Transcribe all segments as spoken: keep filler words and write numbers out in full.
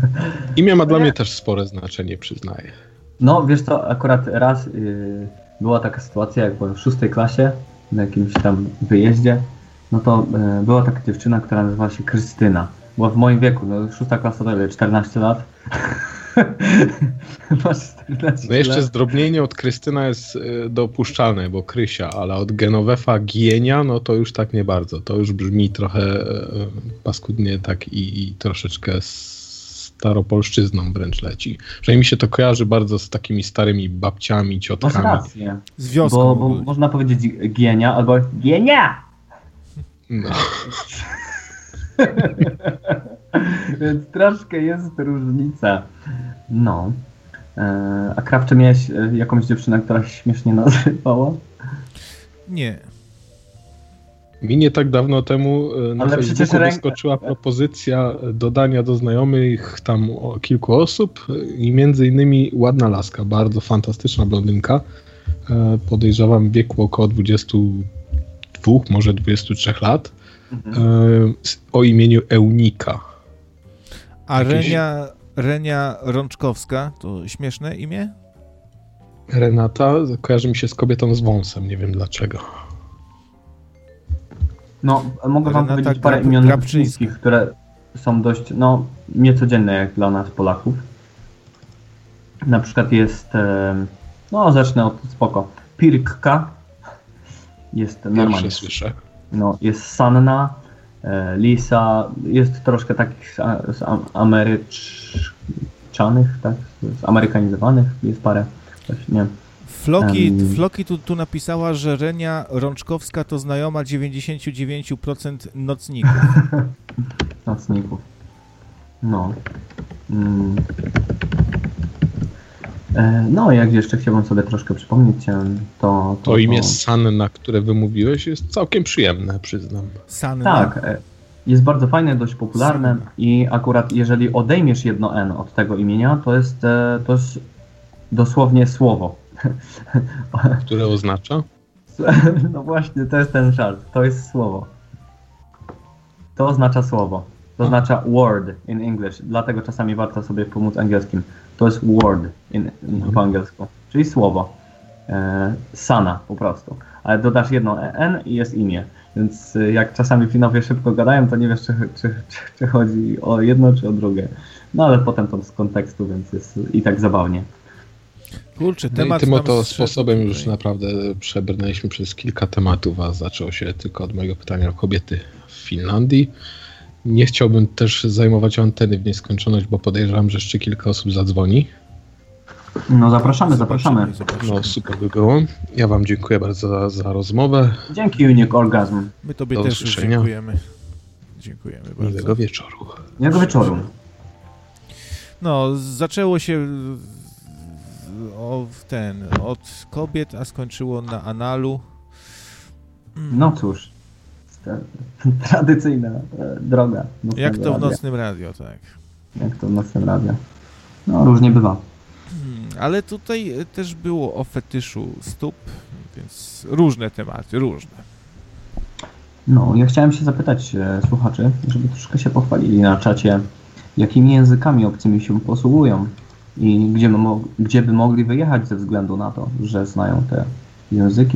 Imię ma dla mnie też spore znaczenie, przyznaję. No, wiesz co, akurat raz yy, była taka sytuacja, jak byłem w szóstej klasie, na jakimś tam wyjeździe, no to yy, była taka dziewczyna, która nazywała się Krystyna. Była w moim wieku, no szósta klasa to ile, czternaście lat. Masz czternaście no jeszcze lat. zdrobnienie od Krystyna jest y, dopuszczalne, bo Krysia, ale od Genovefa Gienia, no to już tak nie bardzo. To już brzmi trochę y, paskudnie tak i, i troszeczkę staropolszczyzną wręcz leci. Że mi się to kojarzy bardzo z takimi starymi babciami, ciotkami. Masz rację. Z wioską. Bo, bo można powiedzieć Gienia albo Gienia! No. Więc troszkę jest różnica. No. A Krawcze, miałeś jakąś dziewczynę, która się śmiesznie nazywała? Nie. Mi nie tak dawno temu na Ale Facebooku ręk... wyskoczyła propozycja dodania do znajomych tam o kilku osób i między innymi ładna laska, bardzo fantastyczna blondynka. Podejrzewam w wieku około dwudziestu dwóch, może dwudziestu trzech lat. Mhm. O imieniu Eunika. A Jakieś... Renia, Renia Rączkowska, to śmieszne imię? Renata kojarzy mi się z kobietą z wąsem, nie wiem dlaczego. No, mogę wam Renata powiedzieć parę Grab- imion Grabczyńska. chińskich, które są dość, no, niecodzienne jak dla nas Polaków. Na przykład jest, no zacznę od spoko, Pirkka, jest normalnie. Pierwsze słyszę. No, jest Sanna, e, Lisa, jest troszkę takich z, z ameryczanych, tak, z amerykanizowanych, jest parę, coś, nie. Floki, Um, Floki tu, tu napisała, że Renia Rączkowska to znajoma dziewięćdziesiąt dziewięć procent nocników. Nocników. No. Mm. E, no, jak jeszcze chciałbym sobie troszkę przypomnieć, to... To, to imię to... Sanna, które wymówiłeś, jest całkiem przyjemne, przyznam. Sanna. Tak, jest bardzo fajne, dość popularne Sanna. I akurat jeżeli odejmiesz jedno N od tego imienia, to jest, to jest dosłownie słowo. Które oznacza? No właśnie, to jest ten żart. To jest słowo. To oznacza słowo. To oznacza word in English. Dlatego czasami warto sobie pomóc angielskim. To jest word in, in, po angielsku. Czyli słowo. E, sana po prostu. Ale dodasz jedno N i jest imię. Więc jak czasami Finowie szybko gadają, to nie wiesz, czy, czy, czy, czy chodzi o jedno, czy o drugie. No ale potem to z kontekstu, więc jest i tak zabawnie. Kurczę, no temat i tym oto sposobem tutaj. Już naprawdę przebrnęliśmy przez kilka tematów, a zaczęło się tylko od mojego pytania o kobiety w Finlandii. Nie chciałbym też zajmować anteny w nieskończoność, bo podejrzewam, że jeszcze kilka osób zadzwoni. No zapraszamy, zapraszamy. zapraszamy. No super by było. Ja wam dziękuję bardzo za, za rozmowę. Dzięki Unique Orgasm. My tobie Do też już usłyszenia. dziękujemy. Dziękujemy bardzo. Miłego wieczoru. Miłego wieczoru. No, zaczęło się o, ten, od kobiet, a skończyło na analu. No cóż, tradycyjna droga. Jak to w radia. nocnym radio, tak. Jak to w nocnym radio. No, różnie bywa. Ale tutaj też było o fetyszu stóp, więc różne tematy, różne. No, ja chciałem się zapytać e, słuchaczy, żeby troszkę się pochwalili na czacie, jakimi językami obcymi się posługują i gdzie by, mo- gdzie by mogli wyjechać ze względu na to, że znają te języki.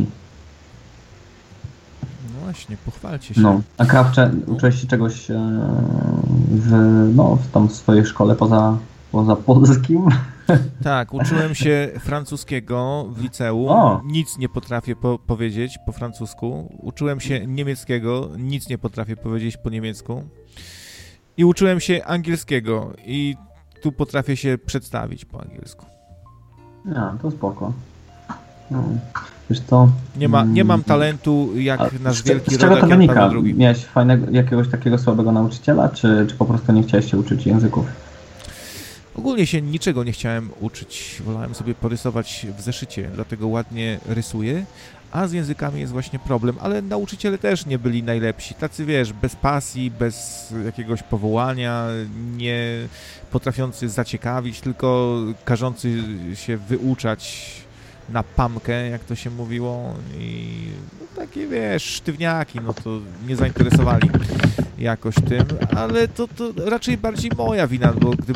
No właśnie, pochwalcie się. No, a Krawcze, uczyłeś się czegoś e, w, no, w tam swojej szkole poza, poza polskim? Tak, uczyłem się francuskiego w liceum, O. nic nie potrafię po- powiedzieć po francusku. Uczyłem się niemieckiego, nic nie potrafię powiedzieć po niemiecku. I uczyłem się angielskiego i tu potrafię się przedstawić po angielsku. Ja, to spoko. No, wiesz co? Nie, ma, nie mam talentu jak A nasz z, wielki z czego rodak to Jan wynika? Paweł drugi. Miałeś fajnego, jakiegoś takiego słabego nauczyciela, czy, czy po prostu nie chciałeś się uczyć języków? Ogólnie się niczego nie chciałem uczyć, wolałem sobie porysować w zeszycie, dlatego ładnie rysuję, a z językami jest właśnie problem, ale nauczyciele też nie byli najlepsi, tacy wiesz, bez pasji, bez jakiegoś powołania, nie potrafiący zaciekawić, tylko każący się wyuczać na pamkę, jak to się mówiło i no, takie wiesz, sztywniaki, no to nie zainteresowali jakoś tym, ale to, to raczej bardziej moja wina, bo gdyby